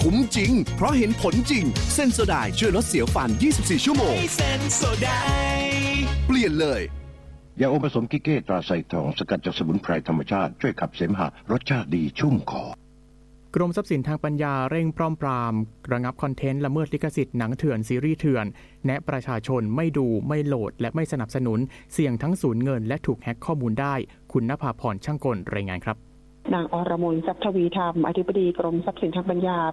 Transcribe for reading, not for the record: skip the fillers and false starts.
คุ้มจริงเพราะเห็นผลจริงเซนโซไดช่วยลดเสียวฟัน24ชั่วโมงเซนโซไดเปลี่ยนเลยยาอมผสมกิเก้ตราไซทองสกัดจากสมุนไพรธรรมชาติช่วยขับเสมหะรสชาติดีชุ่มคอกรมทรัพย์สินทางปัญญาเร่งปราบปรามระงับคอนเทนต์ละเมิดลิขสิทธิ์หนังเถื่อนซีรีส์เถื่อนแนะประชาชนไม่ดูไม่โหลดและไม่สนับสนุนเสี่ยงทั้งสูญเงินและถูกแฮ็กข้อมูลได้คุณณภาพรช่างกลรายงานครับนางอรมนทรัพย์ทวีธรรมอธิบดีกรมทรัพย์สินทางปัญญา